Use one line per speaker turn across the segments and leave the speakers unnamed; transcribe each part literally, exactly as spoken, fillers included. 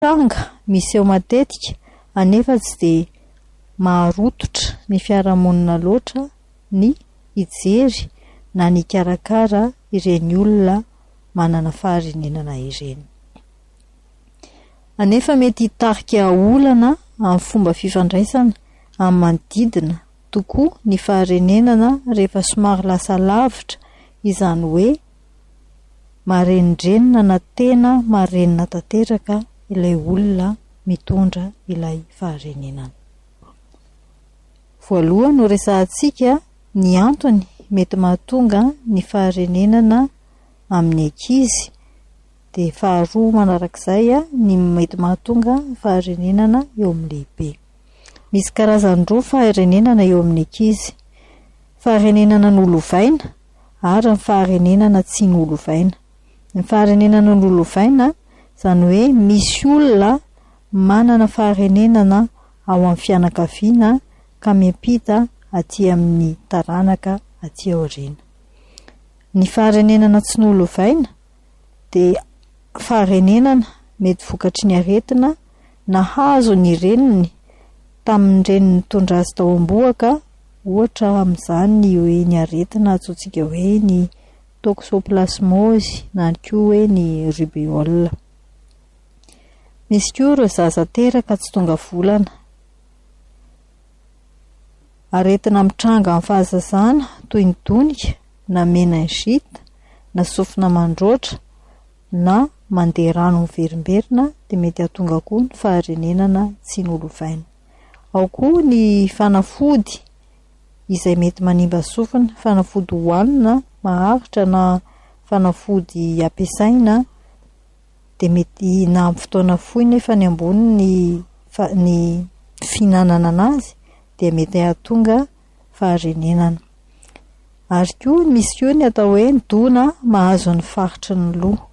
tranga misy eo matetika anefa tsy dia maharototra ny fiarahamonina loatra ny ijery na ny karakara ireny olona manana fahareninana ireny. Anefa mety hitarika olana amin'ny fomba fifandraisana amin'ny manodidina tokoa ny faharenenana rehefa somary lasa lavitra, izany hoe marenidrenina na tena marenina tanteraka ilay olona mitondra ilay faharenenana. Voalohany ho resahantsika ny antony mety mahatonga ny faharenenana amin'ny ankizy, dia faharoa manarak'izay ny mety mahatonga faharenenana eo amin'ny lehibe. Misy karazany roa faharenenana eo amin'ny ankizy: faharenenana nolovaina ary ny faharenenana tsy nolovaina. Ny faharenenana nolovaina izany hoe misy olona manana faharenenana ao amin'ny fianakaviana ka miampita aty amin'ny taranaka aty aoriana. Ny faharenenana tsy nolovaina dia faharenenana mety vokatry ny aretina nahazo ny reniny tamin'ny reniny nitondra azy tao am-boaka, ohatra amin'izany ny hoe ny aretina atsointsika hoe ny toxoplasmose na koa hoe ny rubéole. Misy koa ireo zaza teraka tsy tonga volana, aretina mitranga amin'ny fahazazana toy ny tonika na meningite na sofina mandroatra na mandeha rano miverimberina, dia mety hahatonga koa ny faharenenana tsy nolovaina. Ao koa ny fanafody izay mety manimba sofina, fanafody hohanina maharitra na fanafody ampiasaina, dia mety na amin'ny fotoana fohy nefa ny ambony ny, ny fihinanana anazy dia mety hahatonga faharenenana. Ary koa misy koa ny atao hoe ny dona mahazo ny faritry ny loha.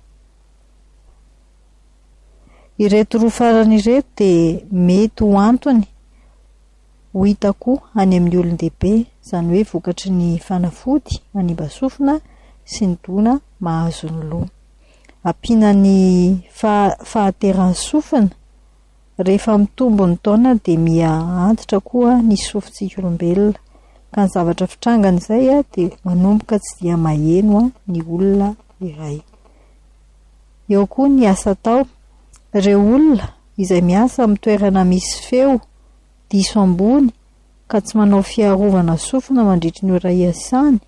Ireto roa farany ireto dia mety ho antony ho hita koa any amin'ny olon-dehibe, izany hoe vokatry ny fanafody manimba sofina sy ny dona mahazo ny loha. Ampiana ny faha- fahateran'ny sofina rehefa mitombo ny taona dia mia antitra koa ny sofintsika olombelona, ka ny zavatra fitrangana izay dia manomboka tsy dia maheno ny olona iray. Eo koa ny asa tao. Ireo olona izay miasa amin'ny toerana misy feo diso ambony ka tsy manao fiarovana sofina mandritra ny ora iasany,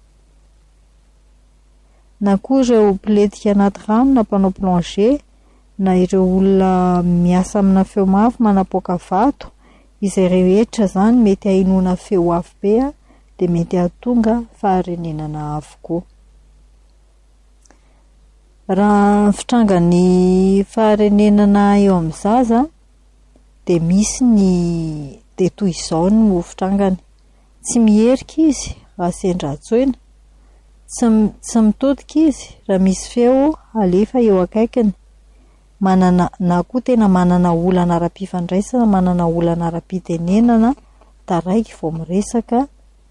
na koa ireo mpiletika anaty rano na mpanao plongé, na ireo olona miasa amina feo mafy manapoaka vato, izay rehetra zany mety hainoana feo afo be, dia mety hahatonga faharenenana avokoa. Raha fitranga ny faharenenana eo amin'ny zaza dia misy ny dia toy izao no fitrangany: tsy mierika izy raha sendra atsoina, tsy, tsy mitodika izy raha misy feo alefa eo akaikiny, manana na koa tena manana olana ara-pifandraisana, manana olana ara-pitenenana taraiky vao miresaka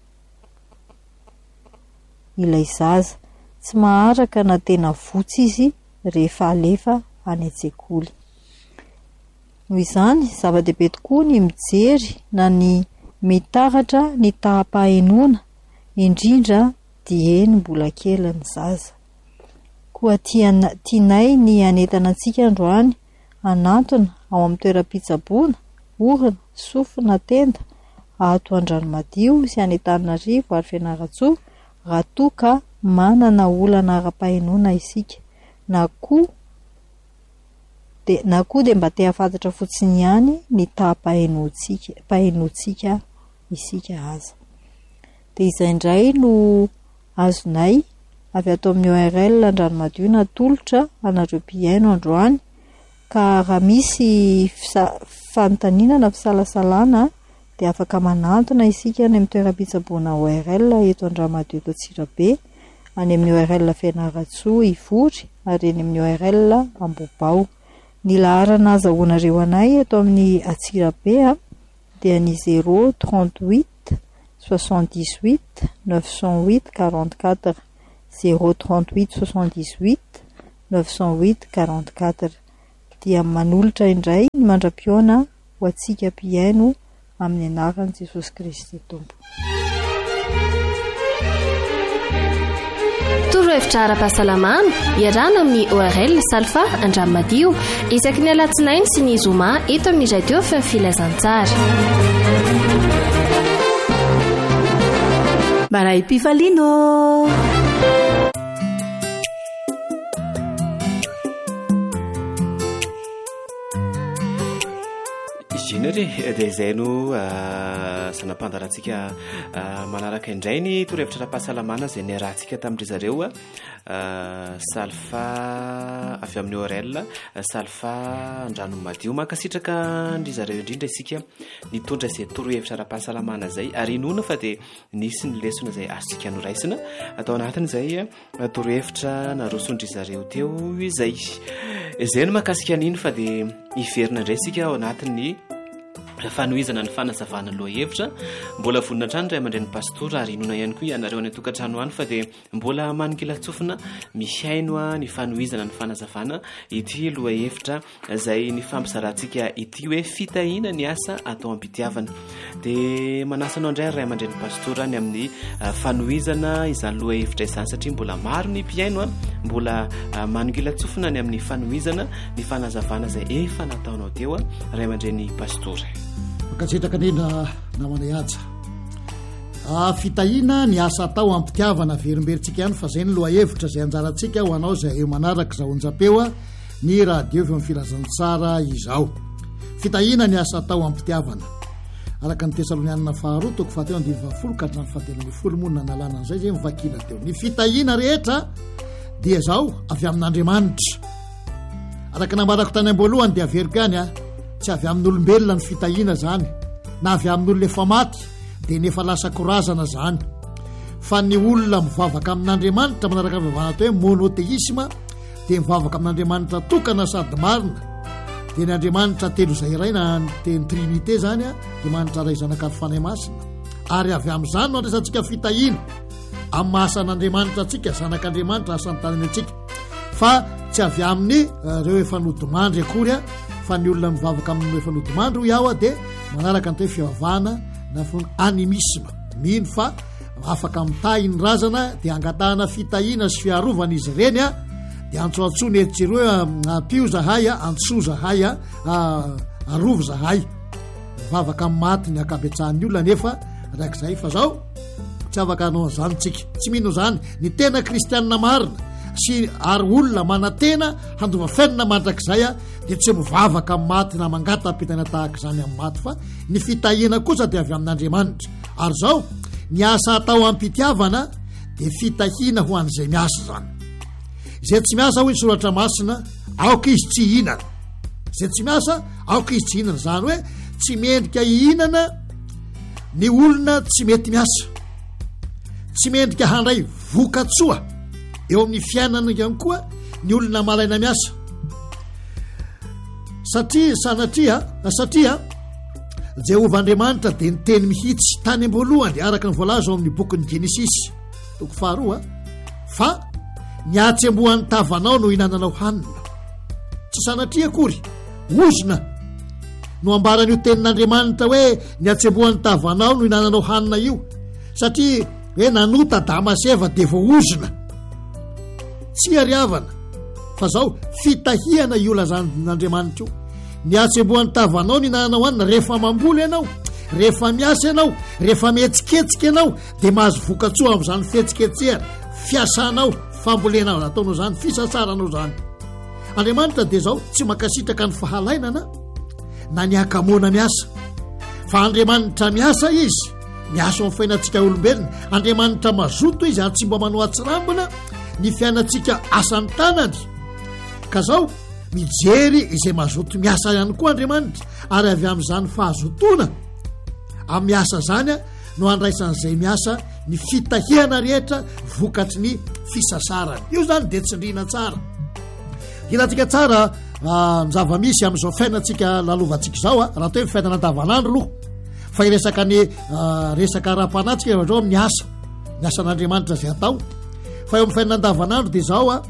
ilay zaza, tsy maharaka na tena votsy izy rehefa alefa any an-tsekoly. Noho izany zava-dehibe tokoa ny mijery na ny mitaratra ny taham-pahenoana, indrindra dieny mbola kely ny zaza. Koa tiana, tianay ny anentana antsika androany anantona ao amin'ny toeram-pitsaboana, orana, sofina, tenda, ato Andranomadio sy any Antananarivo ary Fianarantsoa, raha toa ka manana olana ara-pahenoana isika, na koa de na koa dia mba te hafantatra fotsiny ihany ny taham-pahenoantsika, pahenoantsika isika aza. Dia izay indray no azonay avy ato amin'ny O R L Andranomadio natolotra anareo mpiaino androany, ka raha misy fisa- fanontaniana fisalasalana dia afaka manantona isika any amin'ny toeram-pitsaboana O R L eto Andranomadio eto Antsirabe, any amin'ny O R L Fianarantsoa Ivory ary eny amin'ny O R L Ambobao. Ny laharana azahoanareo anay eto amin'ny Antsirabe dia ny zéro trente-huit soixante-dix-huit neuf cent huit quarante-quatre, zéro trente-huit soixante-dix-huit neuf cent huit quarante-quatre. dia manolotra indray ny mandra-pioana ho antsika mpiaino amin'ny anaran'i Jesosy Kristy Tompo.
Torohevitra ara-pahasalamana iarana amin'ny O R L Salfa Andramadio isaky ny alatsinainy sy ny zoma eto amin'ny radio Feo Filazantsara.
Maray Pifalino.
Jinere dia izay no sanam-pandarantsika manaraka indray ny torohevitra ara-pahasalamana izay ny rahantsika tamin'ry zareo Salfa avy amin'ny O R L Salfa Andranomadio mankasitraka ndry zareo indrindra isika nitondra izay torohevitra ara-pahasalamana izay ary inona fa dia nisy ny lesona izay azontsika noraisina atao anatin'izay torohevitra narosondry zareo teo izay izay no mahakasika an'iny fa dia iverina indray isika ao anatin'ny fanohizana ny fanazavana lohahevitra mbola vonina trano ray aman-dren'ny pastora ary inona ihany koa ianareo any tokantrano any fa dia mbola manikilatsofina mihaino a ny fanohizana ny fanazavana ity lohahevitra izay ny fampizarantsika ity hoe fitahina ny asa atao am-pitiavana dia manasanao indray ray aman-dren'ny pastora ny amin'ny fanohizana izany lohahevitra izany satria mbola maro ny mpiaino a mbola manikilatsofina ny amin'ny fanohizana ny fanazavana izay efa nataonao teo a ray aman-dren'ny pastora.
Makasetraka nena namanay aja fitahina ny asa atao ampitiavana verimberitsika ihany fa zay ny lohahevitra zay anjarantsika ho anao zay eo manaraka izao onjapeo ny radio Feo Filazantsara izao. Fitahina ny asa atao ampitiavana araka ny Tesalonianina faharoa toko fahatelo andimy valopolo ka hatramin'ny fahatelo ambin'ny folo monina nalana an'izay zay mivakila teo. Ny fitahina rehetra dia zao avy amin'Andriamanitra araka namarako tany am-boalohany dia averiko ihany a tsy avy amin'olombelona ny fitahina zany na avy amin'olona efa maty dia nefa lasa korazana zany fa ny olona mivavaka amin'Andriamanitra manaraka vavana atao hoe monoteisma dia mivavaka amin'Andriamanitra tokana sady marina dia ny Andriamanitra telo izay iray na teny trinité zany a Andriamanitra ray zanakary fanahy masina ary avy amin'izany no andraisantsika fitahina amin'ny mahasan'Andriamanitra atsika zanak'Andriamanitra asany tanany atsika fa tsy avy amin'ny reo efa nodimandry akory a fa ny olona mivavaka amin'ny efa nodimandry ho iaho dia manaraka ny toe fivavahana na fony animisma mino fa afaka mitahiny razana dia angatahana fitahina sy fiarovana izy ireny a dia antsoantsony eritsereo ampio zahay a antso zahay a arovo zahay mivavaka amin'ny maty ny akabetsahan'ny olona nefa rak'izay fa zao tsy afaka anao zany tsika tsy mino zany ny tena kristianina marina sy ary olona manatena handova fainina mandrak'izay a dia tsy mivavaka amin'ny maty na mangata ampitana tahaka izany amin'ny maty fa ny fitahina kosa dia avy amin'Andriamanitra ary zao ny asa atao ampitiavana dia fitahina ho an'izay miasa zany izay tsy miasa hoy ny soratra masina aoka izy tsy hihinana izay tsy miasa aoka izy tsy hihinana zany hoe tsy mendrika hihinana ny olona tsy mety miasa tsy mendrika handray vokatsoa eo amin'ny fiainana ihany koa ny olona malaina miasa satria sanatria satria Jehovandriamanitra dia niteny mihitsy tany am-boalohany araka ny voalaza ao amin'ny bokin'ny Genesisy toko faharoa fa niatsembohan'ny tavanao no hinananao hanina tsy sanatria akory ozona no ambaran'io tenin'Andriamanitra hoe niatsembohan'ny tavanao no hinananao hanina io satria hoe nanota damaseva dia vao ozona tsy ariavana fa zao fitahiana iola zan'Andriamanitra io niatsembohan'ny tavanao ny hinananao hanina rehefa mamboly ianao rehefa miasa ianao rehefa mihetsiketsika ianao dia mahazo vokatsoa amin'izany fihetsiketsehana fiasanao fambolenao nataonao zany fisasaranao zany Andriamanitra dia zao tsy mankasitraka ny fahalainana na ny akamoana miasa fa Andriamanitra miasa izy miasa amin'ny fiainantsika olombelona Andriamanitra mazoto izy ary tsy mba manao atsirambina ny fiainantsika asany tanany ka zao mijery izay mazoto miasa ihany koa Andriamanitra ary avy amin'izany fahazotona amin'ny miasa zany a no andraisan'izay miasa ny fitahiana rehetra vokatry ny fisasarany io zany dia tsindrina tsara hinantsika tsara ny zava-misy amin'izao fiainantsika lalovantsika zao a raha toe fiainana andavanandro aloha fa iresaka ny resaka ara-panatsika ohatra amin'ny asa ny asan'Andriamanitra zay atao fa eo amin'ny fiainana andavanandro dia zao a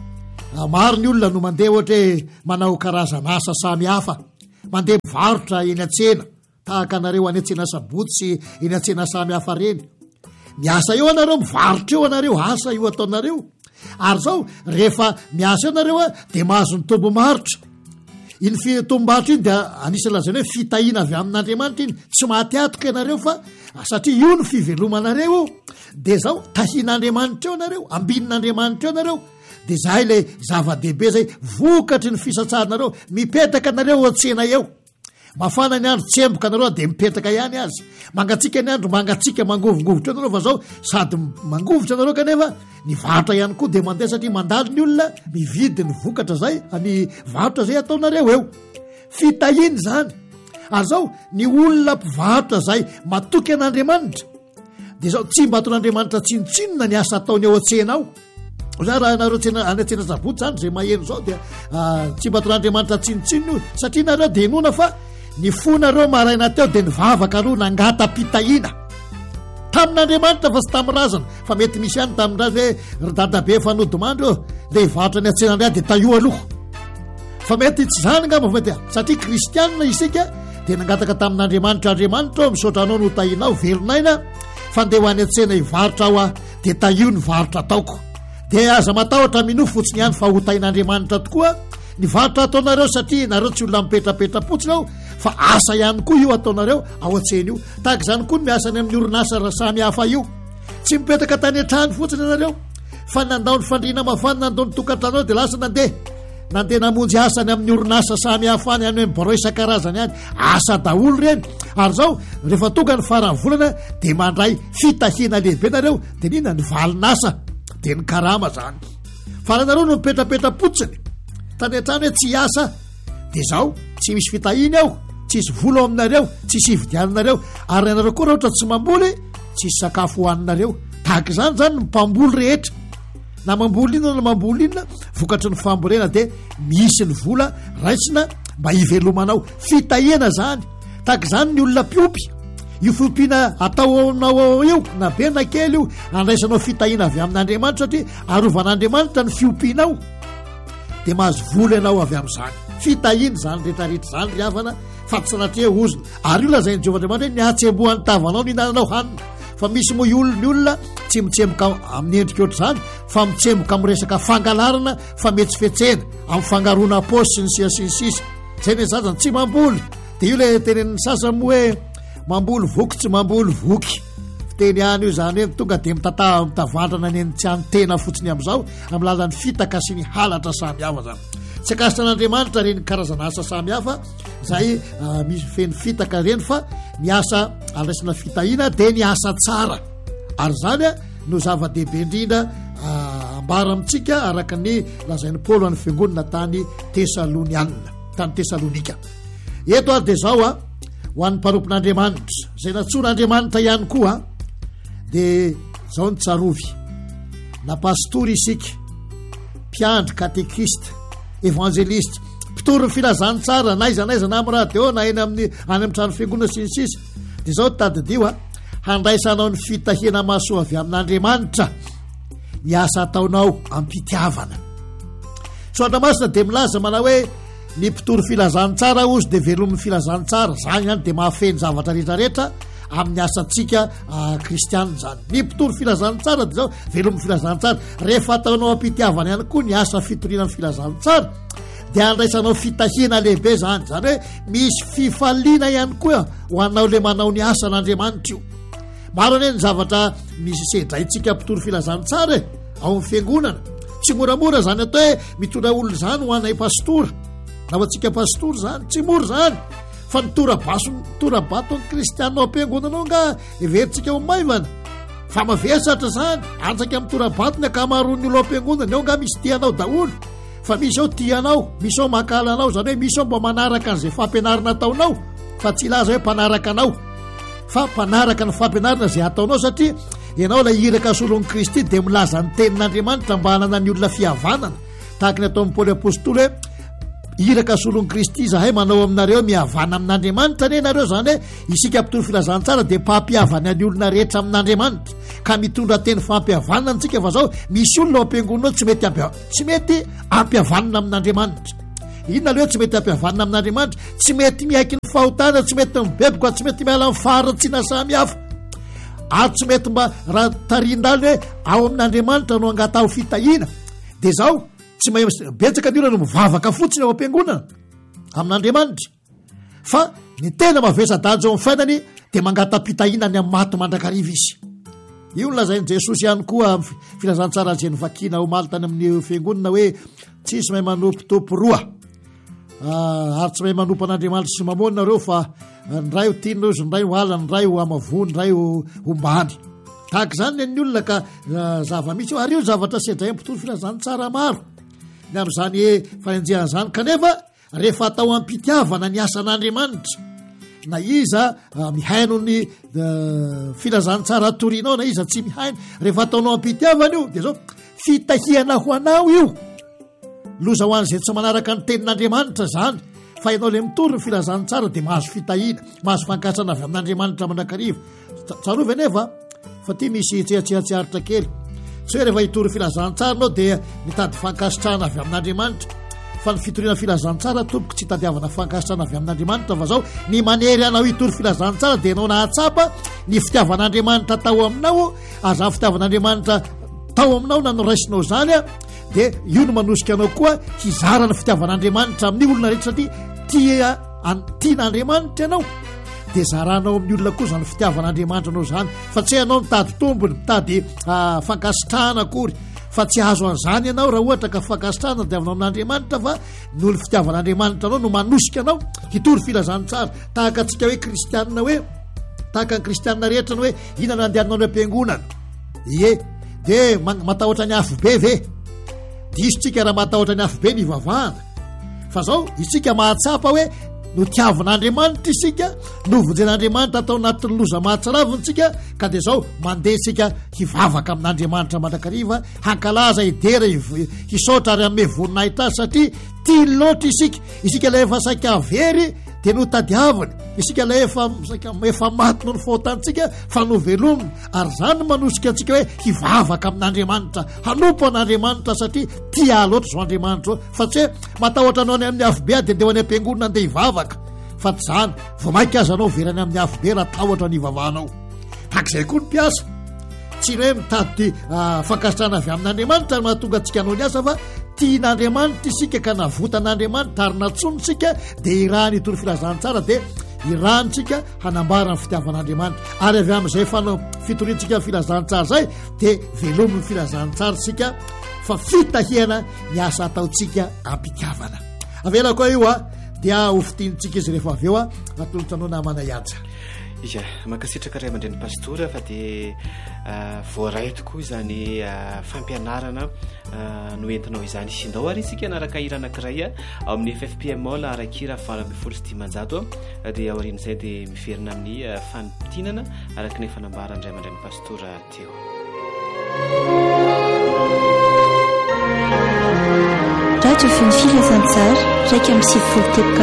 maro ny olona no mandeha ohatra hoe manao karazana asa samy hafa, mandeha mivarotra eny an-tsena tahaka anareo any an-tsena sabotsy sy eny an-tsena samy hafa reny. Miasa eo anareo, mivarotra eo anareo, asa io ataonareo. Ary zao rehefa miasa eo anareo a dia mahazo ny tombomarotra. Iny fitombarotra iny dia anisany lazany hoe fitahiana avy amin'Andriamanitra iny, tsy mahatiatoka ianareo fa satria io ny fivelomanareo. Dia zao tahian'Andriamanitra eo anareo, ambinin'Andriamanitra eo anareo. Dia zahay ilay zava-dehibe zay vokatry ny fisatsaranareo, mipetaka anareo an-tsena eo. Mafana ny andro tsemboka anareo dia mipetraka ihany azy. Mangatsika ny andro mangatsika mangovingovotra anareo fa zao sady mangovotra anareo kanefa ny varotra ihany koa dia mandeha satria mandalo ny olona mividy ny vokatra zay, ny varotra zay ataonareo eo. Fitahiny zany. Ary zao ny olona mpivarotra zay matoky an'Andriamanitra dia zao tsy mba ataon'Andriamanitra tsinotsinona ny asa ataony eo an-tsena ao. Za raha nareo tsena any an-tsena sabotsy zany zay maheno zao dia tsy mba ataon'Andriamanitra tsinotsinona io satria nareo dia inona fa ny fonareo maraina teo dia nivavaka aloha nangata-pitahiana tamin'Andriamanitra fa sy tamin'ny razana. Fa mety misy ihany tamin'ny razana hoe dadabe fanodimandro dia hivarotra ny an-tsenandray dia taio aloha. Fa mety tsy zany ngamba mety satria kristianina isika dia nangataka tamin'Andriamanitra, Andriamanitra misaotra anao no tahinao velonaina fa ndeha ho any an-tsena hivarotra aho a dia taio ny varotra ataoko. Dia aza matahotra minofo fotsiny ihany fa ho tahin'Andriamanitra tokoa ny varotra ataonareo satria nareo tsy olona mipetrapetra potsiny ao fa asa ihany koa io ataonareo ao an-tsena io. Tahaka izany koa ny miasa any amin'ny orinasa samy hafa io, tsy mipetraka tany an-trano fotsiny ianareo fa nandao ny fandriana mafana, nandao ny tokantranao dia lasa nandeha nandeha namonjy asa any amin'ny orinasa samy hafa any any barao isan-karazany any asa daholo reny. Ary zao rehefa tonga ny farany volana dia mandray fitahiana lehibe nareo dia nina ny valinasa dia ny karama zany. Fa nareo no mipetrapetra potsiny tany an-trano hoe tsy asa dia zao tsy misy fitahiny ao, tsisy vola ao aminareo, tsisy hividiananareo. Ary nareo koa raha ohatra tsy mamboly tsisy sakafo hohaninareo. Tahaka izany zany ny mpamboly rehetra na mamboly inona na mamboly inona vokatry ny fambolena dia misy ny vola raisina mba hivelomanao. Fitahiana zany. Tahaka izany ny olona piopy, io fiompiana ataonao io na be na kely io andraisanao fitahiana avy amin'Andriamanitra satria arovan'Andriamanitra ny fiompianao dia mahazo vola ianao avy amin'izany. Fitahiny zany rehetrarehetra zany ry havana fa tsy sanatria ozona. Ary io lazain'ny Jehovahandriamanitra hoe niatsembohan'ny tavanao ny hinananao hanina. Fa misy moa olo ny olona tsy mitsemboka amin'ny endrika oatra zany fa mitsemboka amin'ny resaka fangalarana fa mety fetsena amin'ny fangarona paosy sy ny sisa sy ny sisa. Zay ny sasany tsy mamboly dia io ilay tenen'ny sasany moa hoe mamboly voky tsy mamboly voky. Fiteny any io zany hoe tonga dia mitata mitavandrana ny tsy any tena fotsiny amin'izao amin'ny lalan'ny fitaka sy ny halatra samy hafa zany. Tsy akasitra an'Andriamanitra reny karazana asa samy hafa zay misy feny fitaka reny fa ny asa andraisana fitahiana dia ny asa tsara. Ary zany a no zava-dehibe indrindra ambara amintsika araka ny lazain'ny Paoly any fiangonana tany Tesalonianina, tany Tesalonika. Eto ary dia zao a ho an'ny mpanompon'Andriamanitra zay natsoan'Andriamanitra ihany koa dia zao ny tsarovy na pastory isika, mpiandry, katekista, evangelista, mpitory ny filazany tsara na iza na iza na amin'ny radio na eny amin'ny any amin'ny trano fiangonana sy ny sisa. Dia zao tadidio a handraisanao ny fitahiana mahasoa avy amin'Andriamanitra ny asa ataonao ampitiavana. Soatra masina dia milaza manao hoe ny mpitory filazany tsara ozy dia velomin'ny filazany tsara. Zany ihany dia mahafeny zavatra rehetrarehetra amin'ny asantsika kristianina zany. Ny mpitory filazany tsara dia zao velomin'ny filazany tsara. Rehefa ataonao ampitiavana ihany koa ny asa fitoriana ny filazany tsara dia andraisanao fitahiana lehibe zany. Zany hoe misy fifaliana ihany koa ho anao le manao ny asa n'Andriamanitra io. Maro anie ny zavatra misy sedraintsika mpitory filazany tsara e ao amin'ny fiangonana. Tsy moramora zany atao hoe mitondra olona zany ho anay pastora na ho antsika pastora zany tsy mora zany. Fa nitorabaso nitorabato ny kristianina ao am-piangonanao nga everitsika ho maivana. Fa mavesatra zany antsaka amin'ny torabato ny akamaroan'ny olo ao am-piangonana eo nga misy tianao daholo. Fa misy ao tianao, misy ao makalanao, zany hoe misy ao mba manaraka an'izay fampianarana ataonao fa tsy ilaza hoe mpanaraka anao fa mpanaraka ny fampianarana izay ataonao satria ianao ilay iraka solon'i Kristy dia milaza ny tenin'Andriamanitra mba hanana ny olona fihavanana tahaka ny atao amin'ny Paoly apôstôly hoe iraka solon'i Kristy zahay manao aminareo mihavana amin'Andriamanitra ane nareo zany hoe isika mpitoro filazantsara dia mpampihavany any olona rehetra amin'Andriamanitra ka mitondra teny fampihavanana antsika fa zao misy olona ao am-piangonanao tsy mety ampi tsy mety ampihavanana amin'Andriamanitra. Inona le hoe tsy mety ampihavanana amin'Andriamanitra? Tsy mety miaiky ny fahotana, tsy mety mibeboka, tsy mety miala amin'ny faharatsiana samy hafa, ary tsy mety mba raha tarindrany hoe ao amin'Andriamanitra no angatao fitahiana. Dia zao tsy mahay betsaka ny olona no mivavaka fotsiny ao am-piangonana amin'Andriamanitra, fa ny tena mavesa-danja ao amin'ny fiainany dia mangata-pitahiana ny amin'ny maty mandrakariva izy. Io no lazain'i Jesosy ihany koa amin'ny filazantsara izay nivakiana ho maly tany amin'ny fiangonana hoe tsisy mahay manompo topo roa, ary tsy mahay manompo an'Andriamanitra sy mamony nareo fa ny ray ho tiana izy, ny ray ho ala, ny ray ho amavony, ny ray ho ombany. Tahaka izany ny olona ka zava-misy ary io zavatra sedray mpitoro filazantsara maro ny amin'izany fahenjehan'izany. Kanefa rehefa atao ampitiavana ny asan'Andriamanitra, na iza mihaino ny filazantsara atorinao na iza tsy mihaino, rehefa ataonao ampitiavana io dia zao fitahiana ho anao io. Loza ho an'izay tsy manaraka ny tenin'Andriamanitra zany, fa ianao le mitory ny filazantsara dia mahazo fitahiana, mahazo fankasana avy amin'Andriamanitra mandrakariva. Tsarovy anefa fa ty misy tsehatsehatsiaritra kely, tsy hoe rehefa hitory filazantsara anao dia mitady fankasitrahana avy amin'Andriamanitra, fa ny fitoriana filazantsara tompoko tsy tadiavana fankasitrahana avy amin'Andriamanitra fa zao ny manery anao hitory filazantsara dia anao nahatsapa ny fitiavan'Andriamanitra tao aminao, ary zany fitiavan'Andriamanitra tao aminao na noraisinao zany a dia io no manosika anao koa hizara ny fitiavan'Andriamanitra amin'ny olona rehetra satria tia tian'Andriamanitra ianao dia zaranao amin'ny olona koa zany fitiavan'Andriamanitra anao zany, fa tsy anao mitady tombony, mitady fankasitrahana akory, fa tsy azo an'izany ianao raha ohatra ka fankasitrahana diavinao amin'Andriamanitra, fa ny olo fitiavan'Andriamanitra anao no manosika anao hitory filazantsara. Tahaka antsika hoe kristianina, hoe tahaka ny kristianina rehetra ny hoe inana andehananao ny am-piangonana, ie dia matahotra ny afo be ve? Disotsika raha matahotra ny afo be ny vavahana, fa zao isika mahatsapa hoe no tiavan'Andriamanitra isika, no vonjen'Andriamanitra atao anatin'ny loza mahatsiravontsika, ka dia zao mandeha isika hivavaka amin'Andriamanitra mandrakariva, hankalaza idera hisaotra ary ame voninahitra azy satria tia loatra isika. Isika la efa saika very dia no tadiavany, isika la efa efa maty no ny fahotantsika fa no velomina, ary zany no manosika antsika hoe hivavaka amin'Andriamanitra, hanompo an'Andriamanitra satria tia loatra zao Andriamanitra zao, fa tsy hoe matahotra anao any amin'ny afobe dia andeha any am-piangonana andeha hivavaka, fa tsy zany. Vao mainka aza anao verany amin'ny afobe raha tahotra ny hivavahanao. Takizay koa ny mpiasa, tsy hoe mitady fankasitrahana avy amin'Andriamanitra no mahatonga antsika hanao ny asa, fa tian'Andriamanitra isika ka navotan'Andriamanitra ary natsonitsika dia irahany hitory filazantsara, dia irahantsika hanambara ny fitiavan'Andriamanitra, ary avy amin'izay fanao fitoriantsika filazantsara zay dia velominy filazantsara sika, fa fitahiana ny asa ataontsika ampitiavana. Avela koa io a dia hofitinitsika izy rehefa avy eo a atolotra anao namana ihaja.
Ia, mankasitraka ray aman-dreny pastora fa dia voaray tokoa izany fampianarana no entinao izany isindao, ary isika anaraka hira anankiray ao amin'ny F F P M Mall arakira valo ambin'ny folo sy dimanjato dia aorian'izay dia miferina amin'ny fanompitinana araka ny fanambarany ray aman-dreny pastora teo.
Radio Fony Filazantsara raika amin'ny sivifolo tepika